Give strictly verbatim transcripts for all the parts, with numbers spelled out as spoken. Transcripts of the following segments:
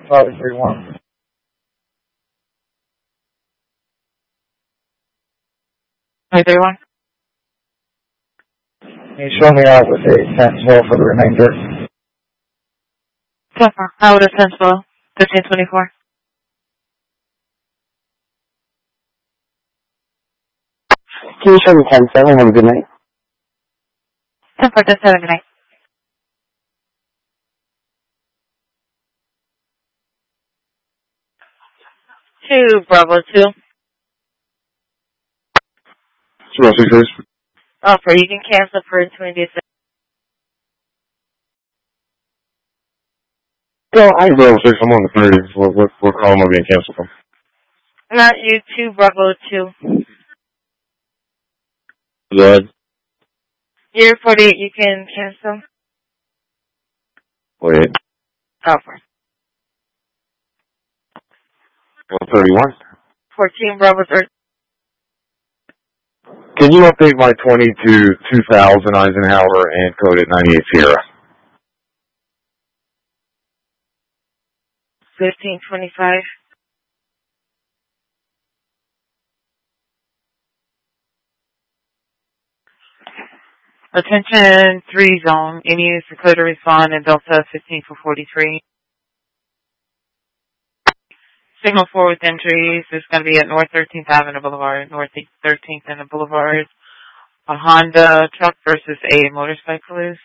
Charlie three one. Hi, everyone. Can you show me out with a sentinel for the remainder? ten four. I would have sensible. fifteen twenty-four. Can you show me ten seven? Have a good night. ten four, ten seven, good night. two, Bravo two. Zero six six. Oh, for you can cancel for twenty. No, I zero six. I'm on the thirty. What what what call am I being canceled from? Not you, two, Bravo two. Go ahead. You're forty-eight, you can cancel. Wait. Oh, for One thirty one. fourteen, Bravo thirty. Can you update my twenty to two thousand Eisenhower and code it ninety eight Sierra? fifteen twenty-five. Attention three zone. Any use for code to respond in Delta fifteen for forty-three. Signal four with entries is going to be at North thirteenth Avenue Boulevard, North thirteenth and Boulevard. A Honda truck versus a motorcyclist.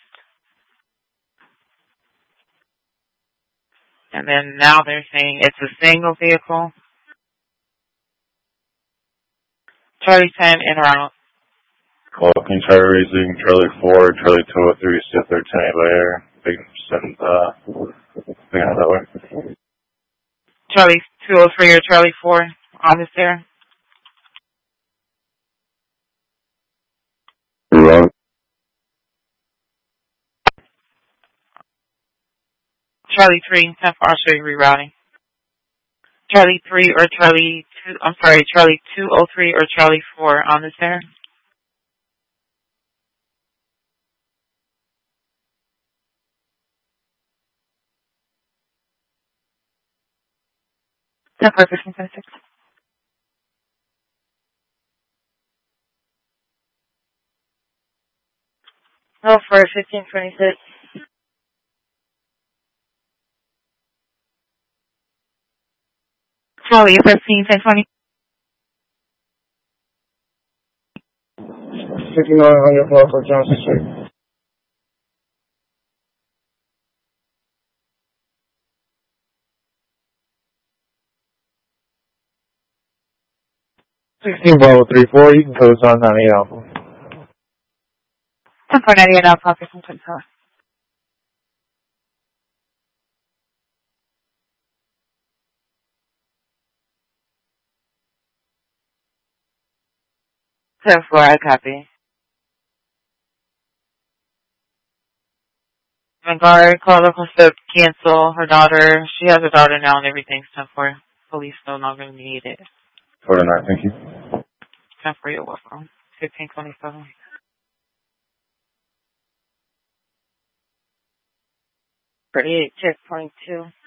And then now they're saying it's a single vehicle. Charlie ten in or out. Call King Charlie Racing, Charlie four, Charlie two oh three, Stiff thirteen, anybody there? Big send, uh, thing out that way. Charlie two oh three or Charlie four on this there. Wrong. Charlie three, ten for, I'll show you rerouting. Charlie three or Charlie two, I'm sorry, Charlie two oh three or Charlie four on this there. ten four, fifteen twenty-six. Oh, for fifteen twenty-six. Charlie fifteen, ten twenty. fifty-nine hundred block for Johnson Street. sixteen Bravo three four, you can code on ninety-eight Alpha. ten four ninety-eight Alpha, fifteen twenty-four. ten four, I copy. Vanguard, call up to cancel her daughter. She has a daughter now and everything's ten four. Police no longer need it. For tonight, thank you. ten four, you're welcome. fifteen twenty-seven. forty-eight, check point two.